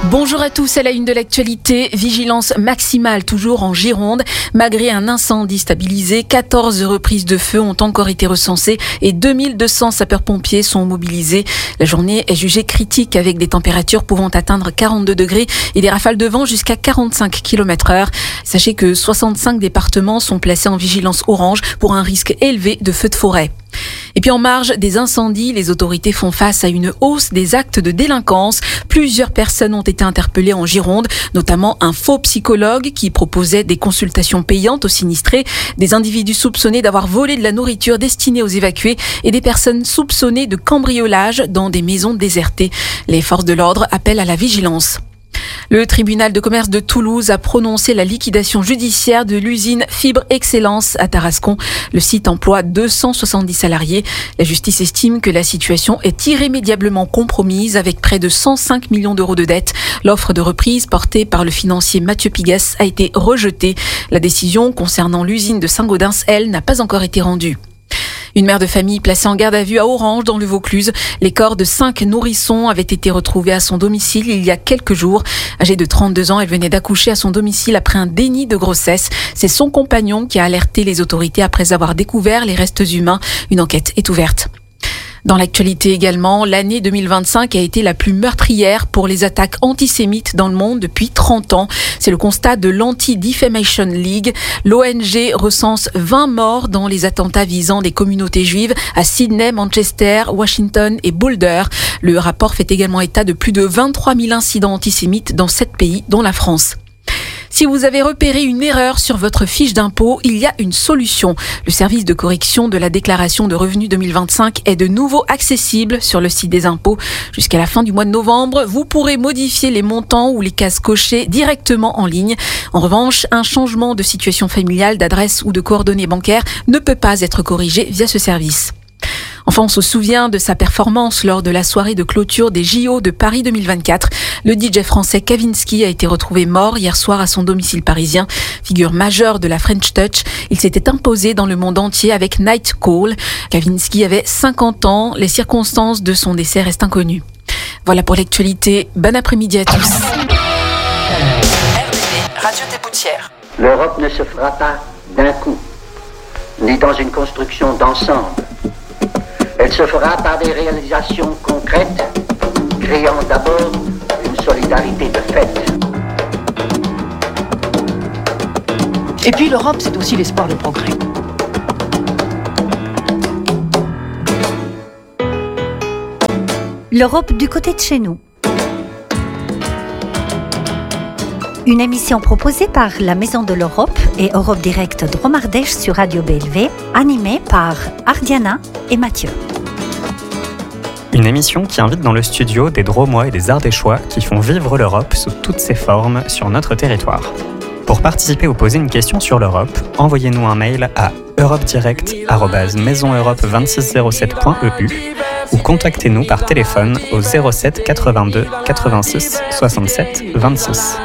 Bonjour à tous, à la une de l'actualité, vigilance maximale toujours en Gironde. Malgré un incendie stabilisé, 14 reprises de feu ont encore été recensées et 2200 sapeurs-pompiers sont mobilisés. La journée est jugée critique avec des températures pouvant atteindre 42 degrés et des rafales de vent jusqu'à 45 km/h. Sachez que 65 départements sont placés en vigilance orange pour un risque élevé de feux de forêt. Et puis en marge des incendies, les autorités font face à une hausse des actes de délinquance. Plusieurs personnes ont été interpellées en Gironde, notamment un faux psychologue qui proposait des consultations payantes aux sinistrés, des individus soupçonnés d'avoir volé de la nourriture destinée aux évacués et des personnes soupçonnées de cambriolage dans des maisons désertées. Les forces de l'ordre appellent à la vigilance. Le tribunal de commerce de Toulouse a prononcé la liquidation judiciaire de l'usine Fibre Excellence à Tarascon. Le site emploie 270 salariés. La justice estime que la situation est irrémédiablement compromise avec près de 105 millions d'euros de dettes. L'offre de reprise portée par le financier Mathieu Pigas a été rejetée. La décision concernant l'usine de Saint-Gaudens, elle, n'a pas encore été rendue. Une mère de famille placée en garde à vue à Orange dans le Vaucluse. Les corps de 5 nourrissons avaient été retrouvés à son domicile il y a quelques jours. Âgée de 32 ans, elle venait d'accoucher à son domicile après un déni de grossesse. C'est son compagnon qui a alerté les autorités après avoir découvert les restes humains. Une enquête est ouverte. Dans l'actualité également, l'année 2025 a été la plus meurtrière pour les attaques antisémites dans le monde depuis 30 ans. C'est le constat de l'Anti-Defamation League. L'ONG recense 20 morts dans les attentats visant des communautés juives à Sydney, Manchester, Washington et Boulder. Le rapport fait également état de plus de 23 000 incidents antisémites dans 7 pays, dont la France. Si vous avez repéré une erreur sur votre fiche d'impôt, il y a une solution. Le service de correction de la déclaration de revenus 2025 est de nouveau accessible sur le site des impôts. Jusqu'à la fin du mois de novembre, vous pourrez modifier les montants ou les cases cochées directement en ligne. En revanche, un changement de situation familiale, d'adresse ou de coordonnées bancaires ne peut pas être corrigé via ce service. Enfin, on se souvient de sa performance lors de la soirée de clôture des JO de Paris 2024. Le DJ français Kavinsky a été retrouvé mort hier soir à son domicile parisien. Figure majeure de la French Touch, il s'était imposé dans le monde entier avec Night Call. Kavinsky avait 50 ans. Les circonstances de son décès restent inconnues. Voilà pour l'actualité. Bon après-midi à tous. RDB, Radio des Poutières. L'Europe ne se fera pas d'un coup, ni dans une construction d'ensemble. Elle se fera par des réalisations concrètes, créant d'abord une solidarité de fait. Et puis l'Europe, c'est aussi l'espoir de progrès. L'Europe du côté de chez nous. Une émission proposée par la Maison de l'Europe et Europe Direct Dromardèche sur Radio BLV, animée par Ardiana et Mathieu. Une émission qui invite dans le studio des Dromois et des Ardéchois qui font vivre l'Europe sous toutes ses formes sur notre territoire. Pour participer ou poser une question sur l'Europe, envoyez-nous un mail à europedirect@maisoneurope2607.eu ou contactez-nous par téléphone au 07 82 86 67 26.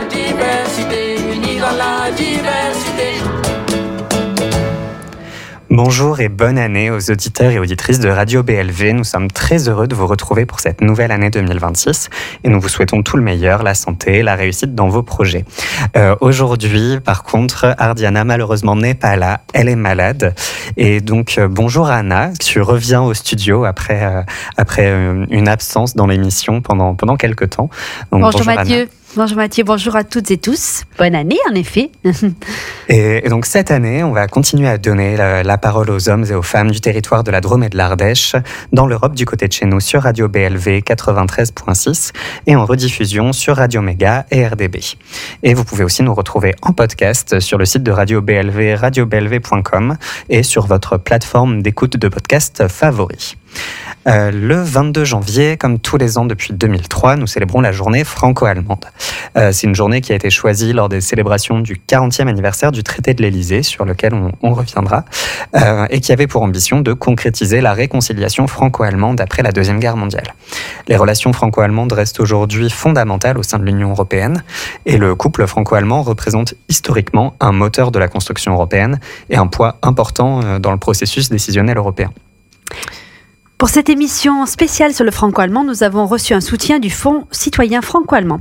Bonjour et bonne année aux auditeurs et auditrices de Radio BLV. Nous sommes très heureux de vous retrouver pour cette nouvelle année 2026 et nous vous souhaitons tout le meilleur, la santé, la réussite dans vos projets. Aujourd'hui, par contre, Ardiana malheureusement n'est pas là, elle est malade. Et donc, bonjour Anna, tu reviens au studio après une absence dans l'émission pendant quelques temps. Donc, bonjour Mathieu. Anna. Bonjour Mathieu, bonjour à toutes et tous. Bonne année en effet. Et donc cette année, on va continuer à donner la parole aux hommes et aux femmes du territoire de la Drôme et de l'Ardèche dans l'Europe du côté de chez nous sur Radio BLV 93.6 et en rediffusion sur Radio Méga et RDB. Et vous pouvez aussi nous retrouver en podcast sur le site de Radio BLV, radioblv.com et sur votre plateforme d'écoute de podcast favori. Le 22 janvier, comme tous les ans depuis 2003, nous célébrons la journée franco-allemande. C'est une journée qui a été choisie lors des célébrations du 40e anniversaire du traité de l'Élysée, sur lequel on reviendra, et qui avait pour ambition de concrétiser la réconciliation franco-allemande après la Deuxième Guerre mondiale. Les relations franco-allemandes restent aujourd'hui fondamentales au sein de l'Union européenne, et le couple franco-allemand représente historiquement un moteur de la construction européenne et un poids important dans le processus décisionnel européen. Pour cette émission spéciale sur le franco-allemand, nous avons reçu un soutien du Fonds citoyen franco-allemand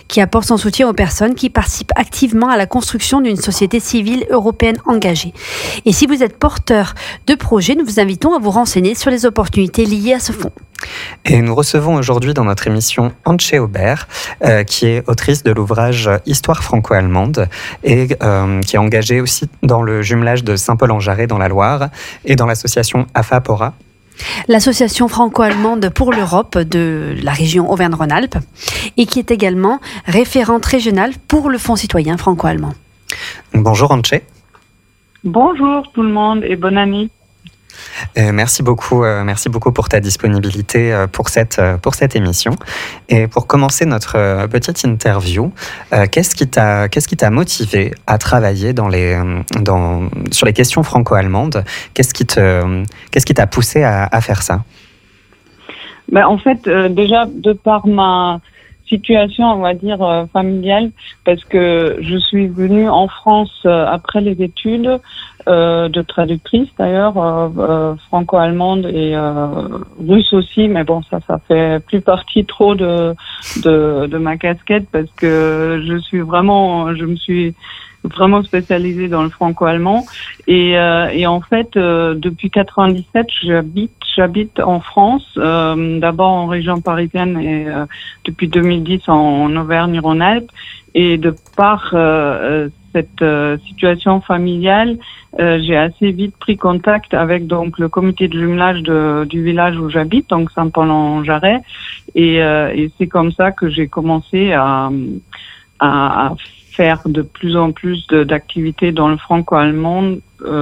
qui apporte son soutien aux personnes qui participent activement à la construction d'une société civile européenne engagée. Et si vous êtes porteur de projet, nous vous invitons à vous renseigner sur les opportunités liées à ce fonds. Et nous recevons aujourd'hui dans notre émission Antje Aubert, qui est autrice de l'ouvrage Histoire franco-allemande et qui est engagée aussi dans le jumelage de Saint-Paul-en-Jarret dans la Loire et dans l'association AFA-PORA. L'association franco-allemande pour l'Europe de la région Auvergne-Rhône-Alpes et qui est également référente régionale pour le Fonds citoyen franco-allemand. Bonjour Antje. Bonjour tout le monde et bonne année. Merci beaucoup pour ta disponibilité pour cette émission. Et pour commencer notre petite interview, qu'est-ce qui t'a motivé à travailler sur les questions franco-allemandes ? Qu'est-ce qui t'a poussé à faire ça ? En fait, déjà de par ma situation, on va dire, familiale, parce que je suis venue en France après les études de traductrice d'ailleurs, franco-allemande et russe aussi, mais bon, ça fait plus partie trop de ma casquette parce que je me suis vraiment spécialisée dans le franco-allemand et en fait depuis 97 j'habite en France, d'abord en région parisienne et depuis 2010 en Auvergne-Rhône-Alpes, et de par cette situation familiale, j'ai assez vite pris contact avec donc le comité de jumelage du village où j'habite, donc Saint-Paul-en-Jarret, et c'est comme ça que j'ai commencé à faire de plus en plus d'activités dans le franco-allemand,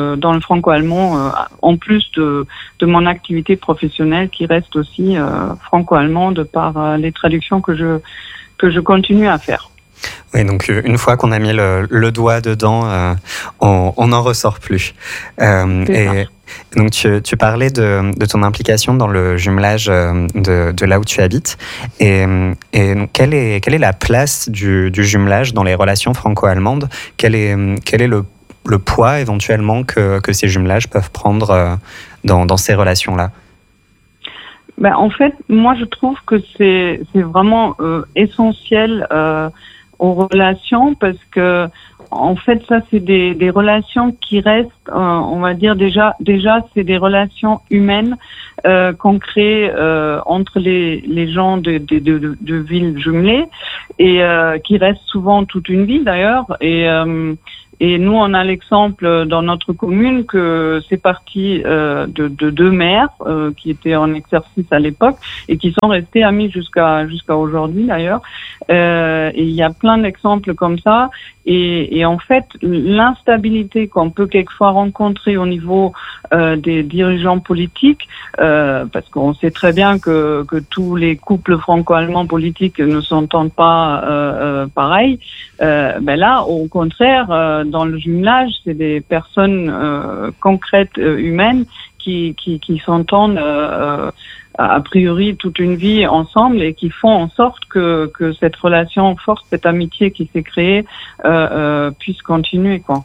en plus de mon activité professionnelle qui reste aussi franco-allemande par les traductions que je continue à faire. Oui, donc une fois qu'on a mis le doigt dedans, on n'en ressort plus. Et donc tu parlais de ton implication dans le jumelage de là où tu habites. Et donc, quelle est la place du jumelage dans les relations franco-allemandes ? Quel est le poids éventuellement que ces jumelages peuvent prendre dans ces relations-là ? En fait, moi je trouve que c'est vraiment essentiel aux relations, parce que en fait ça c'est des relations qui restent, on va dire déjà c'est des relations humaines qu'on crée entre les gens de villes jumelées et qui restent souvent toute une vie d'ailleurs, et nous, on a l'exemple dans notre commune que c'est parti de deux maires qui étaient en exercice à l'époque et qui sont restés amis jusqu'à aujourd'hui d'ailleurs. Et il y a plein d'exemples comme ça. Et en fait, l'instabilité qu'on peut quelquefois rencontrer au niveau des dirigeants politiques, parce qu'on sait très bien que tous les couples franco-allemands politiques ne s'entendent pas pareil, là, au contraire, dans le jumelage, c'est des personnes concrètes, humaines, qui s'entendent a priori toute une vie ensemble et qui font en sorte que cette relation forte, cette amitié qui s'est créée puisse continuer, quoi.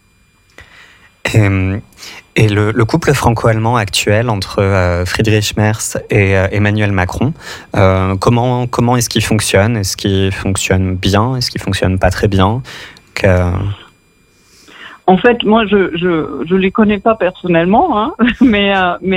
Et le couple franco-allemand actuel entre Friedrich Merz et Emmanuel Macron, comment est-ce qu'il fonctionne ? Est-ce qu'il fonctionne bien ? Est-ce qu'il fonctionne pas très bien ? En fait, moi, je les connais pas personnellement, hein, mais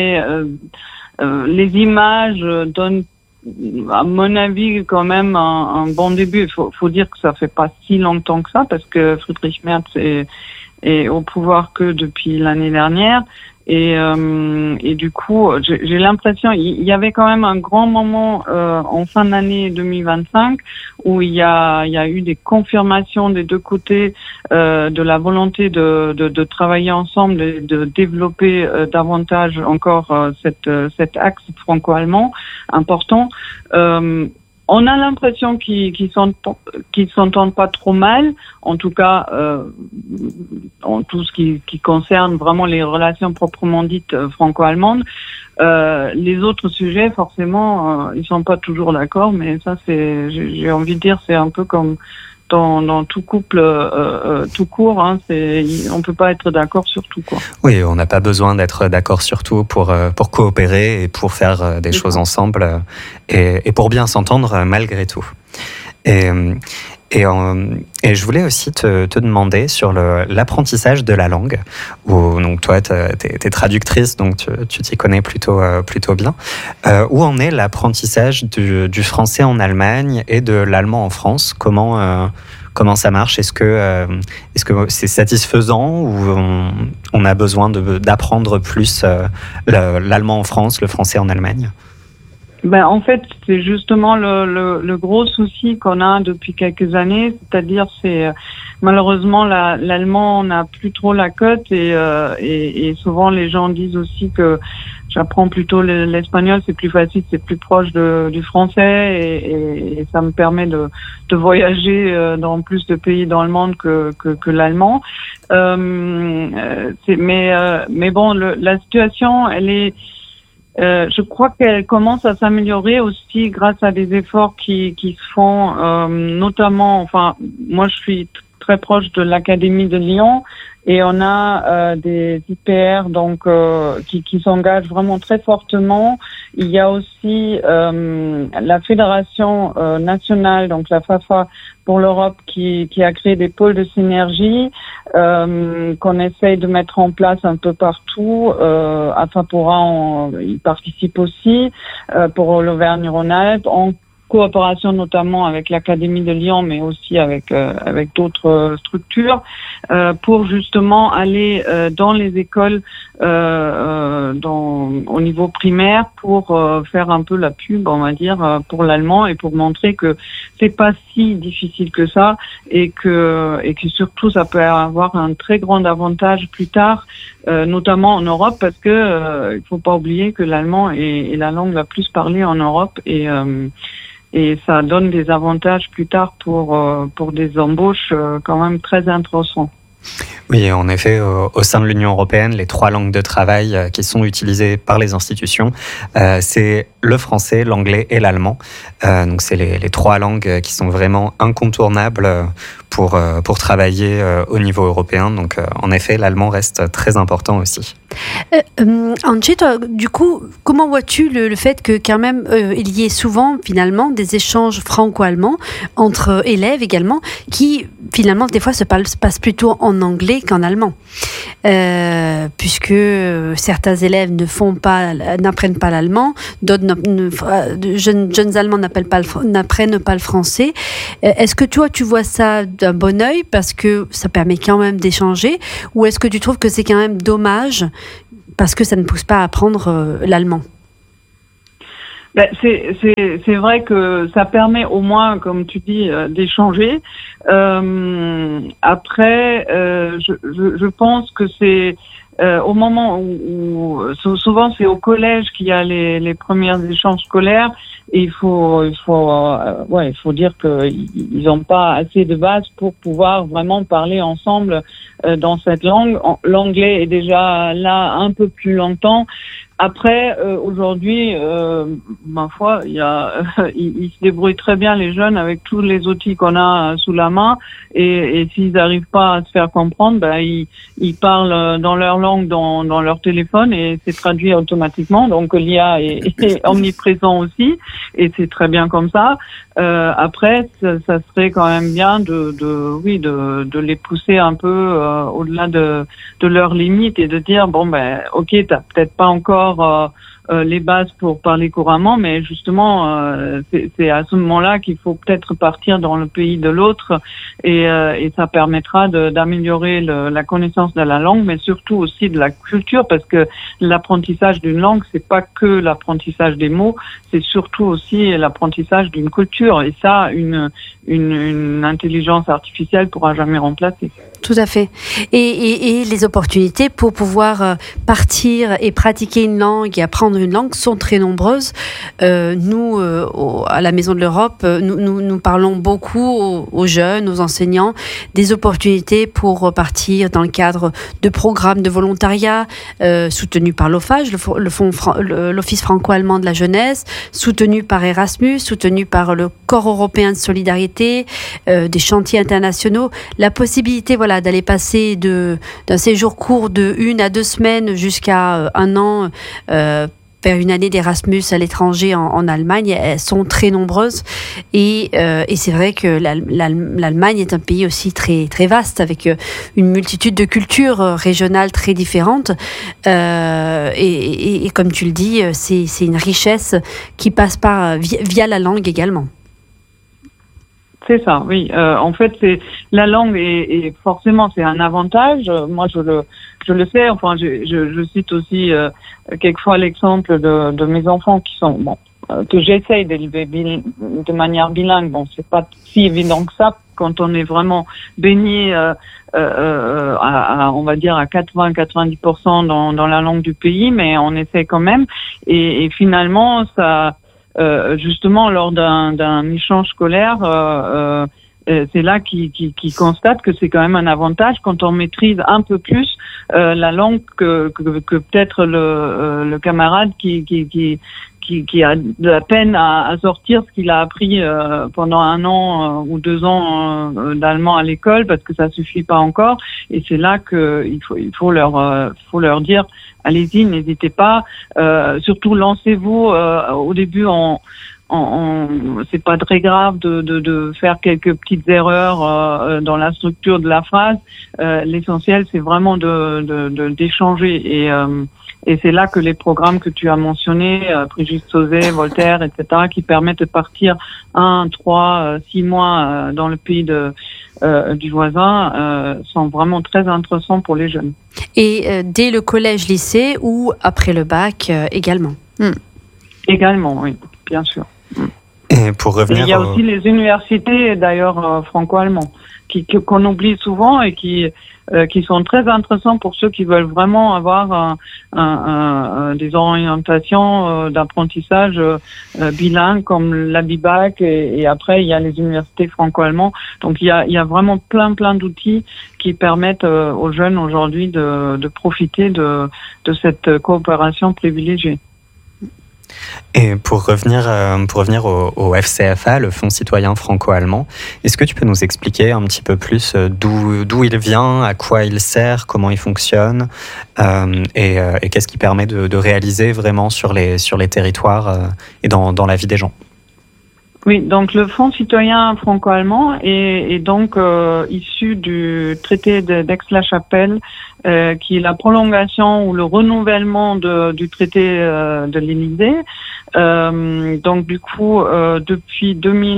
les images donnent, à mon avis, quand même un bon début. Il faut dire que ça fait pas si longtemps que ça, parce que Friedrich Merz est au pouvoir que depuis l'année dernière. Et du coup, j'ai l'impression, il y avait quand même un grand moment en fin d'année 2025 où il y a eu des confirmations des deux côtés de la volonté de travailler ensemble et de développer davantage encore cet axe franco-allemand important. On a l'impression qu'ils s'entendent pas trop mal, en tout cas en tout ce qui concerne vraiment les relations proprement dites franco-allemandes. Les autres sujets, forcément, ils sont pas toujours d'accord, mais ça j'ai envie de dire, c'est un peu comme dans tout couple tout court, hein, on peut pas être d'accord sur tout, quoi. Oui, on n'a pas besoin d'être d'accord sur tout pour coopérer et pour faire des choses ensemble et pour bien s'entendre malgré tout. Et je voulais aussi te demander sur l'apprentissage de la langue, où donc toi, t'es traductrice, donc tu t'y connais plutôt bien. Où en est l'apprentissage du français en Allemagne et de l'allemand en France ? Comment ça marche ? Est-ce que c'est satisfaisant ou on a besoin d'apprendre plus l'allemand en France, le français en Allemagne ? En fait, c'est justement le gros souci qu'on a depuis quelques années, c'est-à-dire malheureusement l'allemand n'a plus trop la cote et souvent les gens disent aussi que j'apprends plutôt l'espagnol, c'est plus facile, c'est plus proche du français et ça me permet de voyager dans plus de pays dans le monde que l'allemand. Mais bon, la situation, elle est je crois qu'elle commence à s'améliorer aussi grâce à des efforts qui se font, notamment, moi je suis très proche de l'Académie de Lyon et on a des IPR donc qui s'engagent vraiment très fortement. Il y a aussi la Fédération nationale, donc la FAFA pour l'Europe, qui a créé des pôles de synergie qu'on essaye de mettre en place un peu partout. AFAPORA, il participe aussi pour l'Auvergne-Rhône-Alpes, en coopération notamment avec l'Académie de Lyon, mais aussi avec d'autres structures, pour justement aller dans les écoles au niveau primaire pour faire un peu la pub, on va dire, pour l'allemand et pour montrer que c'est pas si difficile que ça et que surtout ça peut avoir un très grand avantage plus tard, notamment en Europe, parce que il faut pas oublier que l'allemand est la langue la plus parlée en Europe et ça donne des avantages plus tard pour des embauches quand même très intéressants. Oui, en effet, au sein de l'Union européenne, les 3 langues de travail qui sont utilisées par les institutions, c'est le français, l'anglais et l'allemand. Donc c'est les 3 langues qui sont vraiment incontournables pour travailler au niveau européen. Donc en effet, l'allemand reste très important aussi. Antje, toi, du coup, comment vois-tu le fait que quand même il y ait souvent finalement des échanges franco-allemands entre élèves également qui finalement des fois se passent plutôt en anglais qu'en allemand, puisque certains élèves n'apprennent pas l'allemand, d'autres jeunes Allemands n'apprennent pas le français. Est-ce que toi tu vois ça d'un bon œil parce que ça permet quand même d'échanger, ou est-ce que tu trouves que c'est quand même dommage parce que ça ne pousse pas à apprendre l'allemand? C'est vrai que ça permet au moins, comme tu dis, d'échanger. Après, je pense que c'est au moment où souvent c'est au collège qu'il y a les premiers échanges scolaires et il faut dire qu'ils n'ont pas assez de base pour pouvoir vraiment parler ensemble dans cette langue. L'anglais est déjà là un peu plus longtemps. Après, aujourd'hui, ma foi, ils se débrouillent très bien, les jeunes, avec tous les outils qu'on a sous la main. Et s'ils n'arrivent pas à se faire comprendre, ils parlent dans leur langue, dans leur téléphone, et c'est traduit automatiquement. Donc l'IA est omniprésent aussi, et c'est très bien comme ça. Après, ça serait quand même bien de les pousser un peu au-delà de leurs limites et de dire ok, t'as peut-être pas encore les bases pour parler couramment, mais justement c'est à ce moment-là qu'il faut peut-être partir dans le pays de l'autre et ça permettra d'améliorer la connaissance de la langue, mais surtout aussi de la culture, parce que l'apprentissage d'une langue, c'est pas que l'apprentissage des mots, c'est surtout aussi l'apprentissage d'une culture, et ça une intelligence artificielle pourra jamais remplacer. Tout à fait. Et les opportunités pour pouvoir partir et pratiquer une langue et apprendre une langue sont très nombreuses. Nous, à la Maison de l'Europe, nous parlons beaucoup aux jeunes, aux enseignants, des opportunités pour partir dans le cadre de programmes de volontariat soutenus par l'OFAGE, l'Office franco-allemand de la jeunesse, soutenus par Erasmus, soutenus par le Corps européen de solidarité, des chantiers internationaux. La possibilité d'aller passer d'un séjour court de 1 à 2 semaines jusqu'à 1 an faire une année d'Erasmus à l'étranger en Allemagne, elles sont très nombreuses. Et c'est vrai que l'Allemagne est un pays aussi très, très vaste, avec une multitude de cultures régionales très différentes. Et comme tu le dis, c'est une richesse qui passe via la langue également. C'est ça, oui. En fait, c'est la langue et forcément c'est un avantage. Moi, je le sais. Enfin, je cite aussi quelquefois l'exemple de mes enfants qui sont que j'essaye d'élever de manière bilingue. Bon, c'est pas si évident que ça quand on est vraiment baigné, on va dire à 80-90% dans la langue du pays, mais on essaie quand même. Et finalement, ça. Justement, lors d'un échange scolaire, c'est là qu'ils constatent que c'est quand même un avantage quand on maîtrise un peu plus la langue que peut-être le camarade qui a de la peine à sortir ce qu'il a appris pendant 1 an ou 2 ans d'allemand à l'école, parce que ça suffit pas encore. Et c'est là que il faut leur dire, allez-y, n'hésitez pas. Surtout lancez-vous au début c'est pas très grave de faire quelques petites erreurs dans la structure de la phrase. L'essentiel, c'est vraiment d'échanger. Et c'est là que les programmes que tu as mentionnés, Brigitte Sauzet, Voltaire, etc., qui permettent de partir 1, 3, 6 mois dans le pays du voisin, sont vraiment très intéressants pour les jeunes. Et dès le collège-lycée ou après le bac également. Également, oui, bien sûr. Et pour revenir, il y a aussi les universités, d'ailleurs, franco-allemands, qu'on oublie souvent et qui sont très intéressants pour ceux qui veulent vraiment avoir des orientations d'apprentissage bilingue, comme l'ABIBAC, et après il y a les universités franco-allemands. Donc il y a vraiment plein d'outils qui permettent aux jeunes aujourd'hui de profiter de cette coopération privilégiée. Et pour revenir au FCFA, le Fonds citoyen franco-allemand, est-ce que tu peux nous expliquer un petit peu plus d'où il vient, à quoi il sert, comment il fonctionne, et qu'est-ce qui permet de réaliser vraiment sur les territoires et dans la vie des gens? Oui, donc le Fonds citoyen franco-allemand est donc issu du traité d'Aix-la-Chapelle, qui est la prolongation ou le renouvellement du traité de l'Élysée. Donc du coup, depuis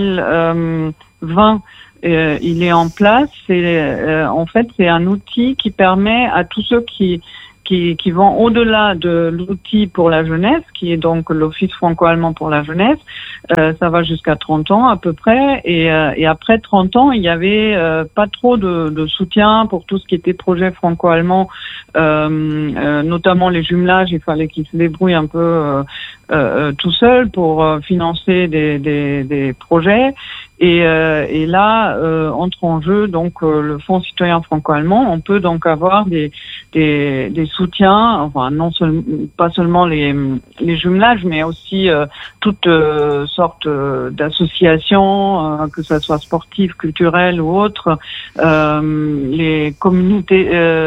2020, il est en place. En fait, c'est un outil qui permet à tous ceux qui vont au-delà de l'outil pour la jeunesse, qui est donc l'Office franco-allemand pour la jeunesse. Ça va jusqu'à 30 ans à peu près. Et après 30 ans, il y avait pas trop de soutien pour tout ce qui était projet franco-allemand, notamment les jumelages. Il fallait qu'ils se débrouillent un peu tout seuls pour financer des projets. Et là entre en jeu donc le Fonds citoyen franco-allemand. On peut donc avoir des soutiens, enfin pas seulement les jumelages, mais aussi toutes sortes d'associations, que ça soit sportives, culturelles ou autres, les communautés,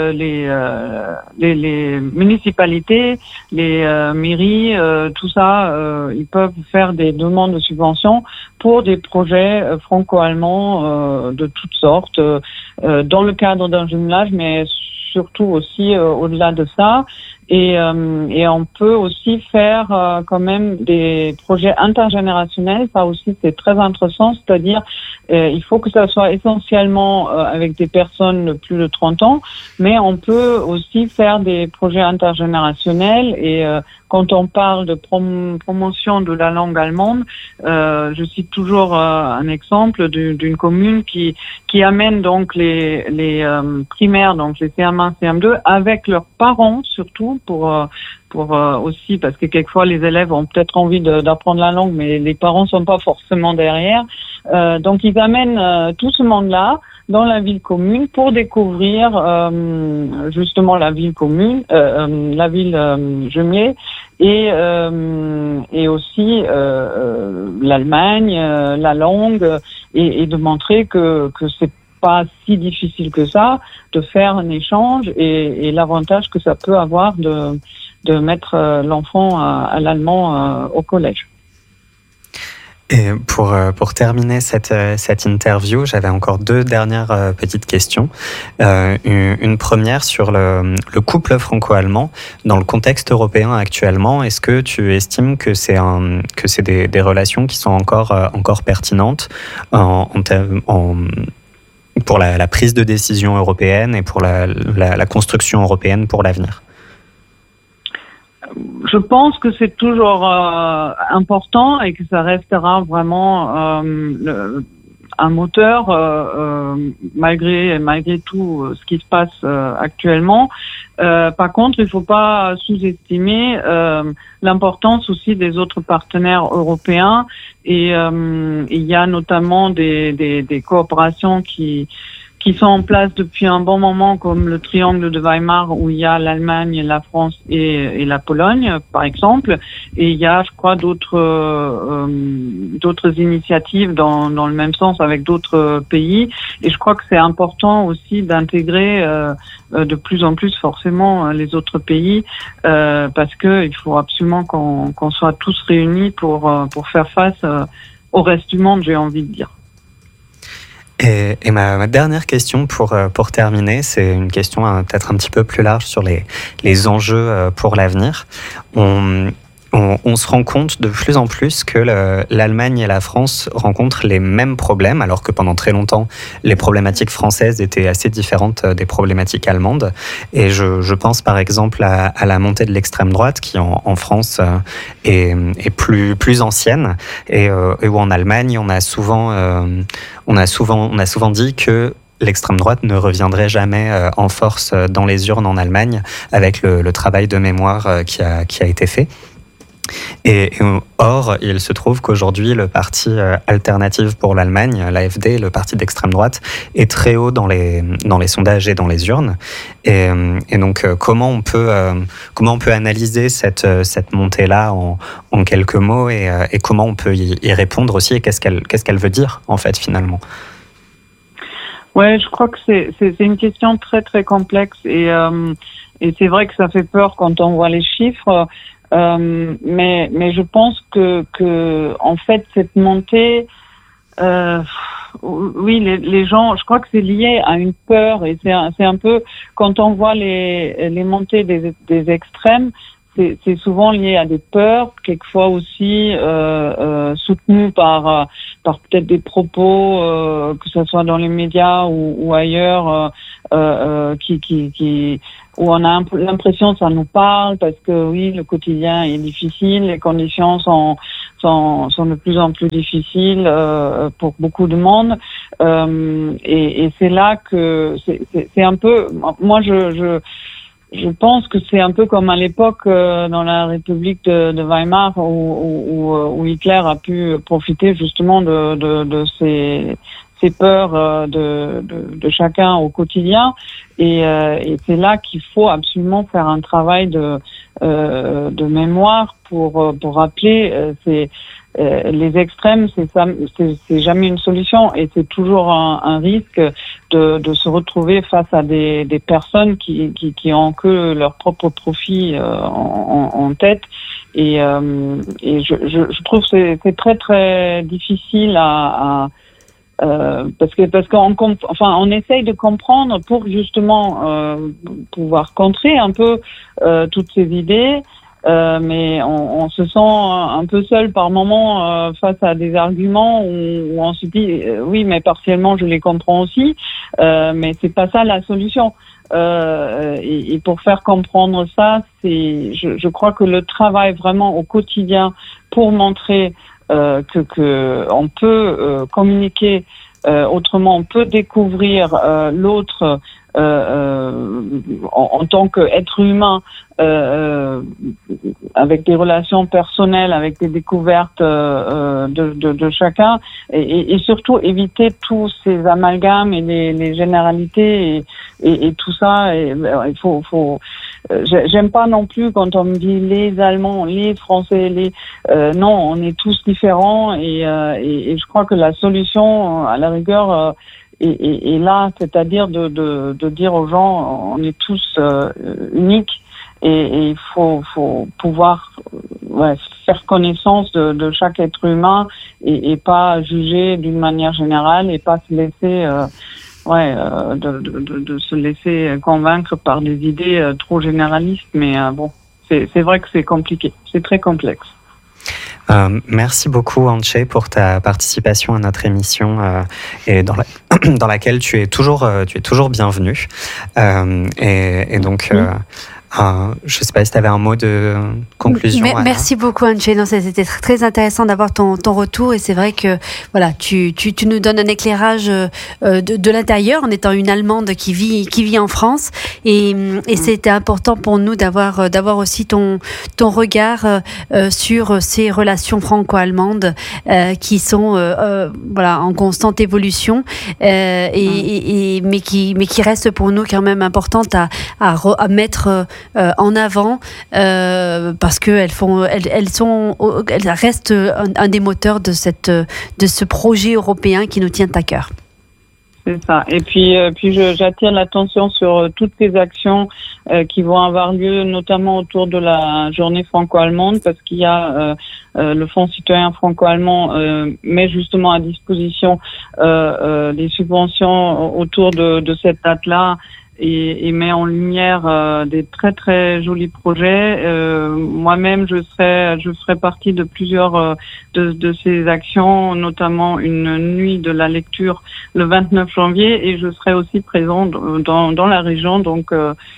les municipalités, les mairies, tout ça, ils peuvent faire des demandes de subventions pour des projets franco-allemands de toutes sortes, dans le cadre d'un jumelage, mais surtout aussi au-delà de ça. Et on peut aussi faire quand même des projets intergénérationnels. Ça aussi, c'est très intéressant. C'est-à-dire, il faut que ça soit essentiellement avec des personnes de plus de 30 ans, mais on peut aussi faire des projets intergénérationnels. Et quand on parle de promotion de la langue allemande, je cite toujours un exemple d'une commune qui amène donc les primaires, donc les CM1, CM2, avec leurs parents surtout, pour aussi, parce que quelquefois les élèves ont peut-être envie d'apprendre la langue, mais les parents sont pas forcément derrière. Donc ils amènent tout ce monde-là dans la ville commune pour découvrir justement la ville commune, la ville jumelée, et aussi l'Allemagne, la langue, et de montrer que c'est pas si difficile que ça de faire un échange, et l'avantage que ça peut avoir mettre l'enfant à l'allemand au collège. Et pour terminer cette interview, j'avais encore 2 dernières petites questions. Une première sur le couple franco-allemand dans le contexte européen actuellement. Est-ce que tu estimes que c'est des relations qui sont encore pertinentes pour la prise de décision européenne et pour la construction européenne pour l'avenir? Je pense que c'est toujours important et que ça restera vraiment un moteur malgré tout ce qui se passe actuellement. Par contre, il ne faut pas sous-estimer l'importance aussi des autres partenaires européens et il y a notamment des coopérations qui sont en place depuis un bon moment, comme le triangle de Weimar, où il y a l'Allemagne, la France et la Pologne, par exemple. Et il y a, je crois, d'autres initiatives dans le même sens avec d'autres pays. Et je crois que c'est important aussi d'intégrer de plus en plus forcément les autres pays, parce que il faut absolument qu'on soit tous réunis pour faire face au reste du monde, j'ai envie de dire. Et ma dernière question pour terminer, c'est une question peut-être un petit peu plus large sur les enjeux pour l'avenir. On se rend compte de plus en plus que l'Allemagne et la France rencontrent les mêmes problèmes, alors que pendant très longtemps, les problématiques françaises étaient assez différentes des problématiques allemandes. Et je pense par exemple à la montée de l'extrême droite, qui en France est plus ancienne, et où en Allemagne, on a souvent dit que l'extrême droite ne reviendrait jamais en force dans les urnes en Allemagne, avec le travail de mémoire qui a été fait. Or, il se trouve qu'aujourd'hui, le parti Alternative pour l'Allemagne, l'AfD, le parti d'extrême droite, est très haut dans les sondages et dans les urnes. Et donc, comment on peut analyser cette montée-là en quelques mots et comment on peut y répondre aussi et qu'est-ce qu'elle veut dire, en fait, finalement? Ouais, je crois que c'est une question très, très complexe et c'est vrai que ça fait peur quand on voit les chiffres. Mais je pense que en fait cette montée, oui, les gens, je crois que c'est lié à une peur et c'est un peu quand on voit les montées des extrêmes, c'est souvent lié à des peurs, quelquefois aussi soutenues par peut-être des propos, que ce soit dans les médias ou ailleurs, qui où on a l'impression que ça nous parle parce que oui, le quotidien est difficile, les conditions sont de plus en plus difficiles pour beaucoup de monde, et c'est là que c'est un peu, moi je pense que c'est un peu comme à l'époque dans la République de Weimar où Hitler a pu profiter justement de ces peurs de chacun au quotidien et c'est là qu'il faut absolument faire un travail de mémoire pour rappeler les extrêmes, c'est jamais une solution et c'est toujours un risque de se retrouver face à des personnes qui ont que leur propre profit en tête et je trouve que c'est très très difficile parce qu'on essaye de comprendre pour justement pouvoir contrer un peu toutes ces idées. Mais on se sent un peu seul par moment face à des arguments où on se dit oui, mais partiellement je les comprends aussi, mais c'est pas ça la solution. Et pour faire comprendre ça, je crois que le travail vraiment au quotidien pour montrer que on peut communiquer autrement, on peut découvrir l'autre en tant qu'être humain, avec des relations personnelles, avec des découvertes de chacun, et surtout éviter tous ces amalgames et les généralités et tout ça. Et il faut j'aime pas non plus quand on me dit les Allemands, les Français, non, on est tous différents et je crois que la solution, à la rigueur, et là, c'est-à-dire de dire aux gens, on est tous uniques et il faut pouvoir faire connaissance de chaque être humain et pas juger d'une manière générale et pas se laisser de se laisser convaincre par des idées trop généralistes. Mais c'est vrai que c'est compliqué, c'est très complexe. Merci beaucoup Antje pour ta participation à notre émission et dans laquelle tu es toujours bienvenue. Et donc je ne sais pas si tu avais un mot de conclusion. Merci beaucoup Antje. Non, c'était très intéressant d'avoir ton retour et c'est vrai que voilà, tu nous donnes un éclairage de l'intérieur en étant une Allemande qui vit en France et c'était important pour nous d'avoir aussi ton regard sur ces relations franco-allemandes qui sont en constante évolution mais qui restent pour nous quand même importantes à mettre en avant parce que elles restent un des moteurs de ce projet européen qui nous tient à cœur. C'est ça. Et puis j'attire l'attention sur toutes ces actions qui vont avoir lieu, notamment autour de la journée franco-allemande, parce qu'il y a le Fonds citoyen franco-allemand met justement à disposition des subventions autour de cette date-là. Et met en lumière des très très jolis projets. Moi-même, je ferai partie de plusieurs de ces actions, notamment une nuit de la lecture le 29 janvier, et je serai aussi présente dans la région, donc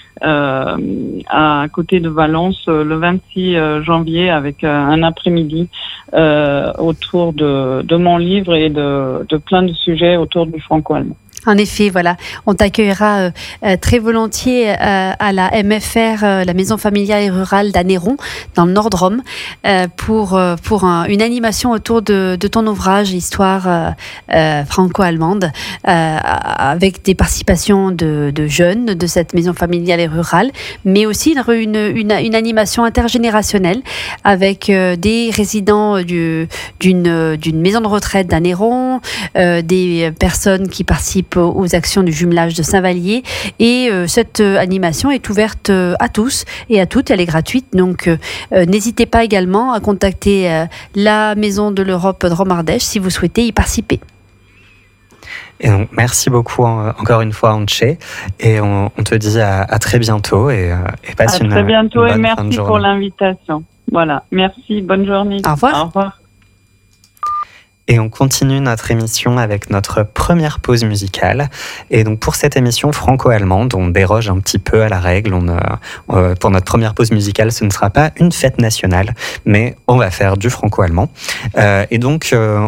à côté de Valence, le 26 janvier, avec un après-midi autour de mon livre et de plein de sujets autour du franco-allemand. En effet, voilà, on t'accueillera très volontiers à la MFR, la Maison familiale et rurale d'Anneyron, dans le Nord-Drôme, pour une animation autour de ton ouvrage Histoire franco-allemande, avec des participations de jeunes de cette Maison familiale et rurale, mais aussi une animation intergénérationnelle avec des résidents d'une maison de retraite d'Anneyron, des personnes qui participent aux actions du jumelage de Saint-Vallier et cette animation est ouverte à tous et à toutes, elle est gratuite, donc n'hésitez pas également à contacter la Maison de l'Europe Drôme-Ardèche si vous souhaitez y participer. Et donc, merci beaucoup encore une fois Antje et on te dit à très bientôt et passe une bonne fin de journée. À très bientôt et merci pour l'invitation. Voilà, merci, bonne journée. Au revoir. Au revoir. Et on continue notre émission avec notre première pause musicale. Et donc pour cette émission franco-allemande, on déroge un petit peu à la règle. Pour notre première pause musicale, ce ne sera pas une fête nationale, mais on va faire du franco-allemand. Et donc